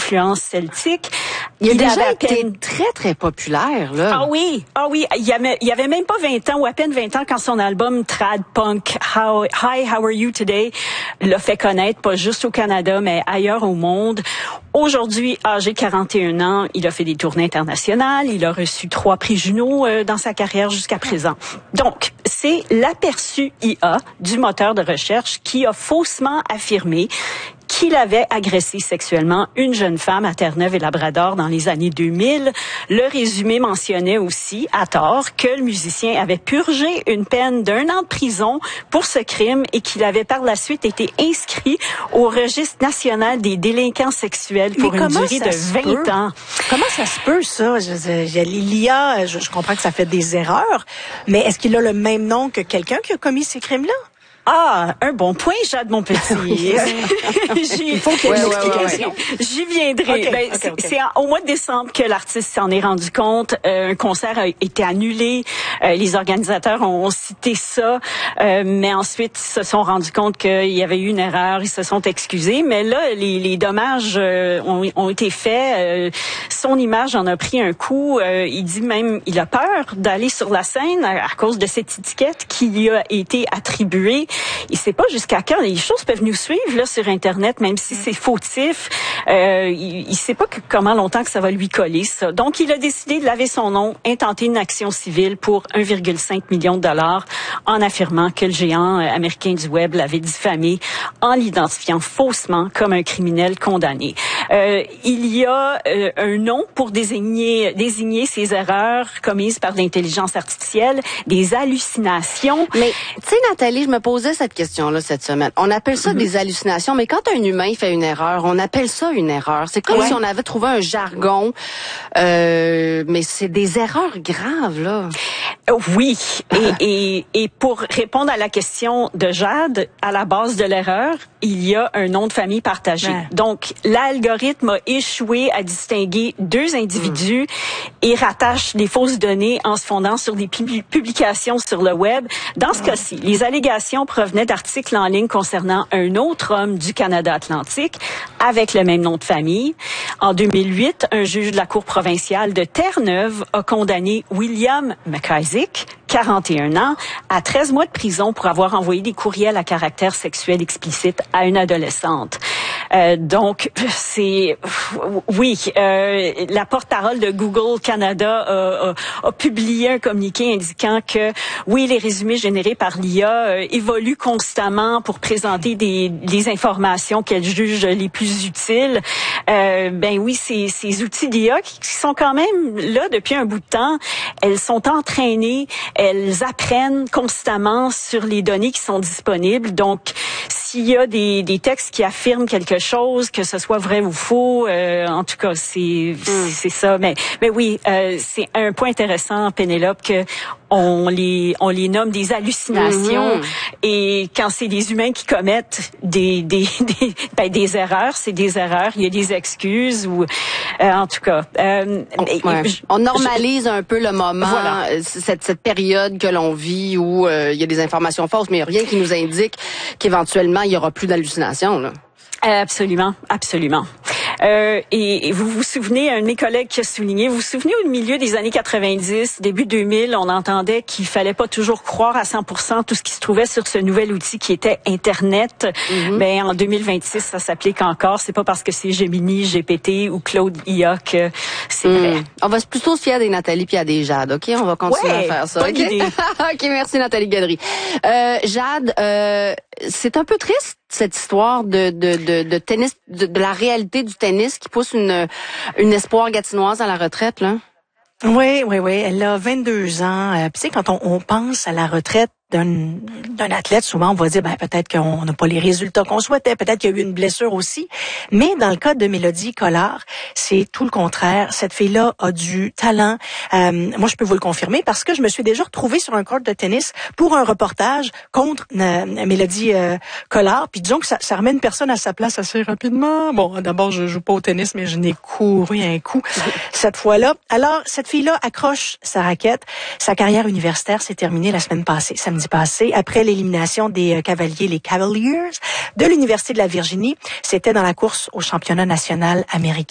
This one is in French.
influence celtique. Il a déjà été très, très populaire, là. Ah oui. Il y avait même pas 20 ans ou à peine 20 ans quand son album Trad Punk Hi, How Are You Today l'a fait connaître, pas juste au Canada, mais ailleurs au monde. Aujourd'hui, âgé 41 ans, il a fait des tournées internationales. Il a reçu 3 prix Juno dans sa carrière jusqu'à présent. Donc, c'est l'aperçu IA du moteur de recherche qui a faussement affirmé qu'il avait agressé sexuellement une jeune femme à Terre-Neuve et Labrador dans les années 2000. Le résumé mentionnait aussi, à tort, que le musicien avait purgé une peine d'1 an de prison pour ce crime et qu'il avait par la suite été inscrit au registre national des délinquants sexuels pour une durée de 20 ans. Comment ça se peut, ça? L'IA, je comprends que ça fait des erreurs, mais est-ce qu'il a le même nom que quelqu'un qui a commis ces crimes-là? Ah, un bon point, Jade, mon petit. Il faut qu'il y ait une explication. J'y viendrai. Okay, c'est au mois de décembre que l'artiste s'en est rendu compte. Un concert a été annulé. Les organisateurs ont cité ça. Mais ensuite, ils se sont rendus compte qu'il y avait eu une erreur. Ils se sont excusés. Mais là, les dommages ont été faits. Son image en a pris un coup. Il dit même, il a peur d'aller sur la scène à cause de cette étiquette qui lui a été attribuée. Il sait pas jusqu'à quand les choses peuvent nous suivre là sur Internet, même si c'est fautif. Il sait pas comment longtemps que ça va lui coller, ça. Donc, il a décidé de laver son nom, intenter une action civile pour 1,5 million de dollars en affirmant que le géant américain du web l'avait diffamé en l'identifiant faussement comme un criminel condamné. Il y a un nom pour désigner ces erreurs commises par l'intelligence artificielle, des hallucinations. Mais, tu sais, Nathalie, je me posais cette question-là cette semaine. On appelle ça des hallucinations, mais quand un humain fait une erreur, on appelle ça une erreur. C'est comme si on avait trouvé un jargon, mais c'est des erreurs graves, là. Oui, et pour répondre à la question de Jade, à la base de l'erreur, il y a un nom de famille partagé. Ouais. Donc, l'algorithme a échoué à distinguer 2 individus et rattache les fausses données en se fondant sur des publications sur le web. Dans ce cas-ci, les allégations provenaient d'articles en ligne concernant un autre homme du Canada Atlantique avec le même nom de famille. En 2008, un juge de la Cour provinciale de Terre-Neuve a condamné William McIsaac, 41 ans, à 13 mois de prison pour avoir envoyé des courriels à caractère sexuel explicite à une adolescente. Donc, la porte-parole de Google Canada a publié un communiqué indiquant que, oui, les résumés générés par l'IA évoluent constamment pour présenter des informations qu'elle juge les plus utiles. Ces outils d'IA qui sont quand même là depuis un bout de temps, elles sont entraînées, elles apprennent constamment sur les données qui sont disponibles. Donc, s'il y a des textes qui affirment quelque chose, que ce soit vrai ou faux, en tout cas, c'est ça. Mais oui, c'est un point intéressant, Pénélope, que on les nomme des hallucinations. Et quand c'est des humains qui commettent des erreurs, c'est des erreurs. Il y a des excuses ou en tout cas. On normalise un peu le moment, cette période que l'on vit où il y a des informations fausses, mais il n'y a rien qui nous indique qu'éventuellement il y aura plus d'hallucinations, là. Absolument. Et vous vous souvenez, un de mes collègues qui a souligné, vous vous souvenez au milieu des années 90, début 2000, on entendait qu'il fallait pas toujours croire à 100% tout ce qui se trouvait sur ce nouvel outil qui était Internet. Mais en 2026, ça s'applique encore. C'est pas parce que c'est Gemini, GPT ou Claude IA que c'est vrai. On va plutôt se fier à des Nathalie puis à des Jade, OK? On va continuer à faire ça. Bonne idée. OK, merci Nathalie Gaudry. Jade, c'est un peu triste cette histoire de tennis, de la réalité du tennis qui pousse une espoir gatinoise à la retraite, là. Oui. Elle a 22 ans. Puis tu sais, quand on pense à la retraite d'un athlète, souvent on va dire peut-être qu'on n'a pas les résultats qu'on souhaitait, peut-être qu'il y a eu une blessure aussi. Mais dans le cas de Mélodie Collard, c'est tout le contraire. Cette fille-là a du talent. Moi, je peux vous le confirmer parce que je me suis déjà retrouvée sur un court de tennis pour un reportage contre Mélodie Collard. Puis disons que ça remet une personne à sa place assez rapidement. Bon, d'abord, je joue pas au tennis, mais je n'ai couru un coup cette fois-là. Alors, cette fille-là accroche sa raquette. Sa carrière universitaire s'est terminée la semaine passée, samedi passé, après l'élimination des Cavaliers, les Cavaliers de l'Université de la Virginie. C'était dans la course au championnat national américain.